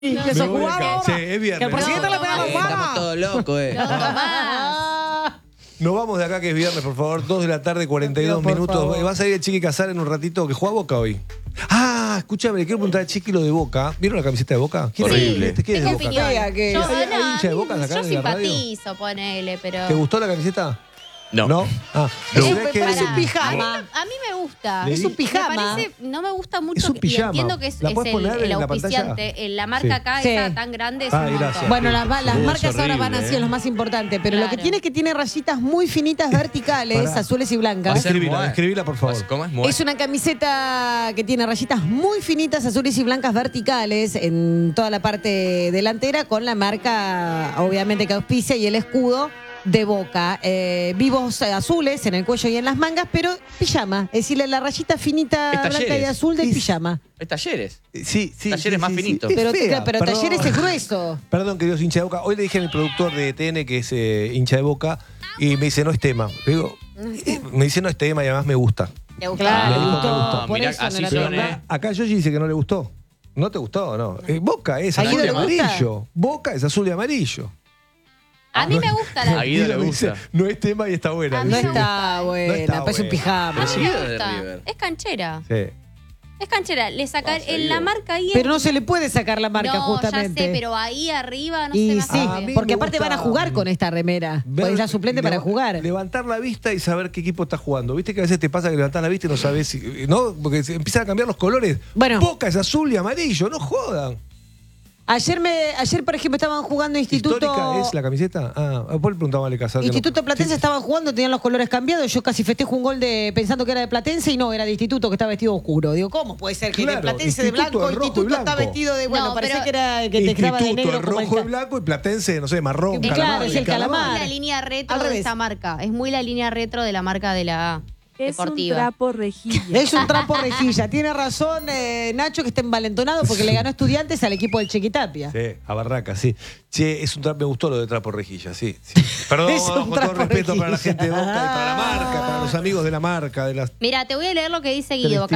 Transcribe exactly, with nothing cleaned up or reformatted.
No, que sos jugador. Sí, es viernes. Que el presidente No, le pega a los Eh, jugadores. estamos todos locos, eh. No, Tomás. Nos vamos de acá que es viernes, por favor. dos de la tarde, cuarenta y dos No, por minutos. favor. Va a salir el Chiqui Casar en un ratito que juega Boca hoy. Ah, escúchame, le quiero preguntar a Chiqui lo de Boca. ¿Vieron la camiseta de Boca? ¿Quién Horrible. es? ¿Quién es de Tengo Boca? opinión. Diga que- Yo, ¿Hay- hay no, hincha de Boca acá yo en la radio? simpatizo, ponele, pero... ¿Te gustó la camiseta? No. ¿No? Ah, Es ¿no un- sabés que- parece un Pará. pijama. A mí, a mí me gusta. Le Es di- un pijama. Me parece, no me gusta mucho. Es un que- pijama. Y entiendo que es, ¿La es podés el, poner el en la pantalla? auspiciante. En la marca Sí. acá, Sí. esa tan grande, es Ah, un montón. gracias. Bueno, las, las Uh, es marcas ahora van horrible, así, eh. lo más importante. Pero lo que Claro. tiene es que tiene rayitas muy finitas verticales, Pará. azules y Va a blancas. ser Escribila, Moe. escribila, por favor. ¿Cómo es? Moe? Es una camiseta que tiene rayitas muy finitas, azules y blancas verticales en toda la parte delantera, con la marca, obviamente, que auspicia y el escudo de Boca. Eh, vivos eh, azules en el cuello y en las mangas, pero pijama. Es decir, la rayita finita Es blanca y talleres. azul del Es- pijama. Es talleres. Sí, sí. Talleres sí, más sí, sí. finitos. Es Pero, fea, pero perdón. talleres es grueso. Perdón, queridos hincha de Boca. Hoy le dije a mi productor de T N que es eh, hincha de Boca y me dice, no es tema. Le digo, eh, me dice, no es tema y además me gusta. ¿Te gustó? Claro, Me le gustó, me gustó. gustó. Por Mirá, eso no así era son, tema. eh. Acá Yoshi dice que no le gustó. ¿No te gustó? No. Eh, Boca es ¿A azul y Guido le gusta? amarillo. Boca es azul y amarillo. A mí me gusta la... A Guido le me gusta. dice, no es tema y está buena. A mí No dice. me está buena, No está parece un buena. pijama. A mí Pero me Guido es de gusta. River. Es canchera. Sí. Es canchera. Le sacar Pasa, en Guido. la marca ahí... Pero no se le puede sacar la marca, no, justamente. ya sé, pero ahí arriba no Y se me sí, hace. A mí porque me aparte gusta van a jugar con esta remera. Ver- Pues es la suplente para leva- jugar. Levantar la vista y saber qué equipo está jugando. ¿Viste que a veces te pasa que levantás la vista y no sabes si. ¿No? Porque se empiezan a cambiar los colores. Bueno. Boca es azul y amarillo, no jodan. Ayer, me, ayer, por ejemplo, estaban jugando Instituto... ¿Histórica es la camiseta? Ah, después le preguntaba a Ale Casar. que no- Instituto Platense Sí. estaban jugando, tenían los colores cambiados. Yo casi festejo un gol de pensando que era de Platense y no, era de Instituto, que estaba vestido oscuro. Digo, ¿cómo puede ser que Claro, de Platense de Instituto blanco, es rojo y Instituto está blanco. vestido de. Bueno, No, parecía pero- que era que te quedaba de Instituto negro es como el rojo y ca- blanco y Platense, no sé, marrón, Y calamar. claro, es el calamar. Es la línea retro Al de revés. esta marca. Es muy la línea retro de la marca de la Es un deportiva. trapo rejilla. Es un trapo rejilla. Tiene razón eh, Nacho, que está envalentonado porque le ganó Estudiantes al equipo del Chequitapia. Sí, a Barraca, sí. Che, es un trapo, me gustó lo de trapo rejilla, sí. sí. Perdón, Es un con todo trapo respeto para la rejilla. gente de Boca y para la marca, para los amigos de la marca, de las Mira, te voy a leer lo que dice Del Guido.